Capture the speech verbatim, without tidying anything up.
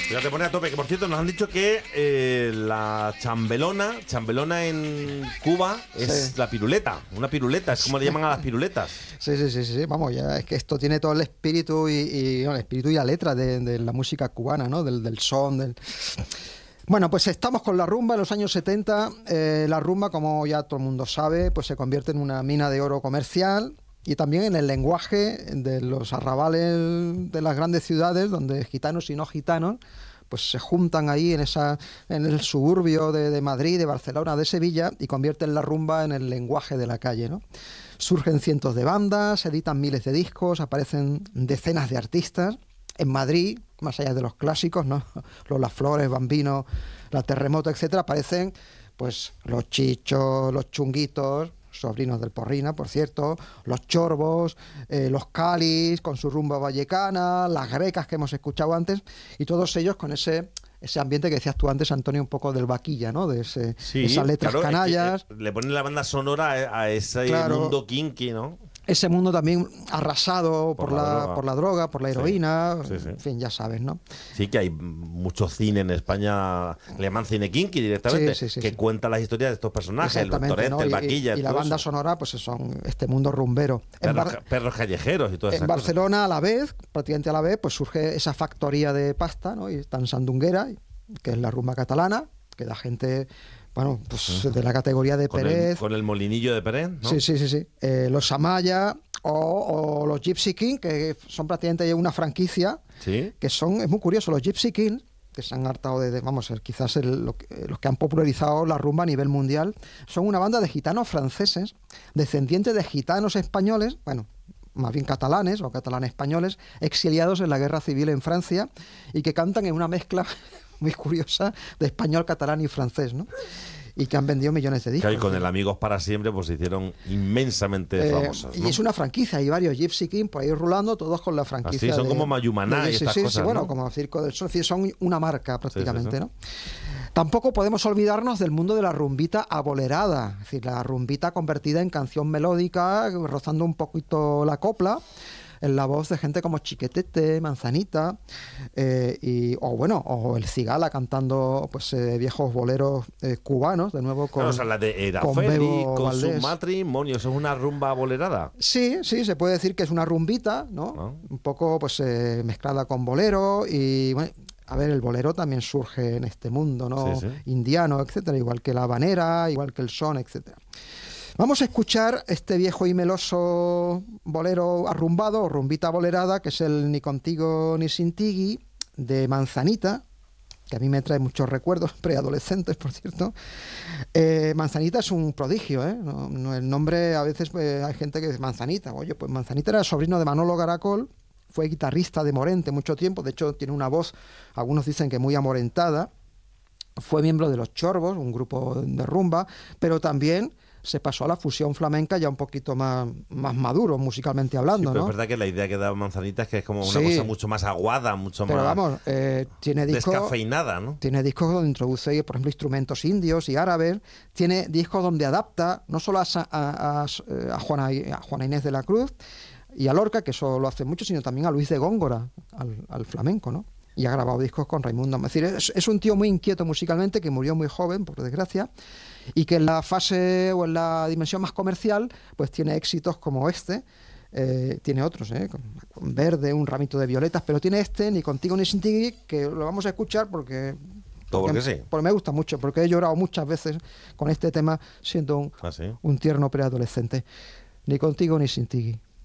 Ya te pone a tope, que por cierto nos han dicho que eh, la chambelona, chambelona en Cuba es Sí. la piruleta, una piruleta, es como le llaman a las piruletas. Sí, sí, sí, sí, sí, vamos, ya es que esto tiene todo el espíritu y, y no, el espíritu y la letra de, de la música cubana, ¿no? Del, del son, del... Bueno, pues estamos con la rumba en los años setenta. Eh, la rumba, como ya todo el mundo sabe, pues se convierte en una mina de oro comercial y también en el lenguaje de los arrabales de las grandes ciudades, donde gitanos y no gitanos pues se juntan ahí en esa en el suburbio de, de Madrid, de Barcelona, de Sevilla, y convierten la rumba en el lenguaje de la calle, ¿no? Surgen cientos de bandas, se editan miles de discos, aparecen decenas de artistas. En Madrid, más allá de los clásicos, ¿no? Lola Flores, Bambino, La Terremoto, etcétera, aparecen pues los Chichos, los Chunguitos, sobrinos del Porrina, por cierto, los Chorbos, eh, los Calis, con su rumba vallecana, las Grecas que hemos escuchado antes, y todos ellos con ese ese ambiente que decías tú antes, Antonio, un poco del vaquilla, ¿no? De ese, Sí, esas letras claro, es que, canallas. eh, le ponen la banda sonora a, a ese Claro. mundo kinky, ¿no? Ese mundo también arrasado por, Por la la, droga. por la droga, por la Sí, heroína, sí, sí. en fin, ya sabes, ¿no? Sí, que hay mucho cine en España, le llaman cine kinky directamente, Sí, sí, sí, que sí. cuenta las historias de estos personajes, el Torete, ¿no? el Y- Vaquilla, y, y la todo banda eso. sonora, pues son este mundo rumbero. En, Perros, Bar- perros callejeros y todas en esas cosas. Barcelona, a la vez, prácticamente a la vez, pues surge esa factoría de pasta, ¿no? Y tan sandunguera, que es la rumba catalana, que da gente, bueno, pues de la categoría de Con el, Pérez. con el molinillo de Pérez, ¿no? Sí, sí, sí, sí. Eh, los Amaya o, o los Gypsy King, que son prácticamente una franquicia, Sí. que son, es muy curioso, los Gypsy King, que se han hartado de, de- vamos, el- quizás el- lo que- los que han popularizado la rumba a nivel mundial, son una banda de gitanos franceses, descendientes de gitanos españoles, bueno, más bien catalanes o catalanes españoles, exiliados en la guerra civil en Francia, y que cantan en una mezcla muy curiosa de español, catalán y francés, ¿no? Y que han vendido millones de Que discos. ahí con el Amigos para Siempre pues se hicieron inmensamente Eh, famosos, y ¿no? es una franquicia, hay varios Gypsy King por ahí rulando, todos con la franquicia. Así, son de- como Mayumaná de y Gypsy, estas sí, cosas, sí, bueno, ¿no? como Circo del Sol, es decir, son una marca prácticamente, sí. ¿no? Tampoco podemos olvidarnos del mundo de la rumbita abolerada, es decir, la rumbita convertida en canción melódica, rozando un poquito la copla, en la voz de gente como Chiquetete, Manzanita, eh, y, o bueno, o el Cigala cantando pues eh, viejos boleros eh, cubanos, de nuevo con, Claro, o sea, la de con Eraferi, Bebo con su Valdés. matrimonio, eso es una rumba bolerada. Sí, sí, se puede decir que es una rumbita, ¿no? Ah. Un poco pues eh, mezclada con bolero y bueno, a ver, el bolero también surge en este mundo, ¿no? Sí, sí. Indiano, etcétera, igual que la habanera, igual que el son, etcétera. Vamos a escuchar este viejo y meloso bolero arrumbado o rumbita bolerada, que es el Ni contigo ni sin tigui de Manzanita, que a mí me trae muchos recuerdos preadolescentes, por cierto. Eh, Manzanita es un prodigio, ¿eh? No, no, el nombre, a veces eh, hay gente que dice Manzanita. Oye, pues Manzanita era sobrino de Manolo Caracol, fue guitarrista de Morente mucho tiempo, de hecho tiene una voz, algunos dicen que muy amorentada. Fue miembro de los Chorbos, un grupo de rumba, pero también se pasó a la fusión flamenca ya un poquito más, más maduro, musicalmente Sí, hablando, pero ¿no? es verdad que la idea que da Manzanita es que es como una Sí. cosa mucho más aguada, mucho Pero más vamos, eh, tiene discos... descafeinada, ¿no? Tiene discos donde introduce, por ejemplo, instrumentos indios y árabes. Tiene discos donde adapta no solo a, Sa- a, a- a Juana, a Juana Inés de la Cruz y a Lorca, que eso lo hace mucho, sino también a Luis de Góngora, al, al flamenco, ¿no? Y ha grabado discos con Raimundo. Es decir, es, es un tío muy inquieto musicalmente, que murió muy joven, por desgracia, y que en la fase o en la dimensión más comercial, pues tiene éxitos como este. Eh, tiene otros, ¿eh? con, con Verde, Un ramito de violetas, pero tiene este, Ni contigo ni sin ti, que lo vamos a escuchar porque... Todo porque sí. Porque me gusta mucho, porque he llorado muchas veces con este tema siendo un, Ah, sí. un tierno preadolescente. Ni contigo ni sin ti.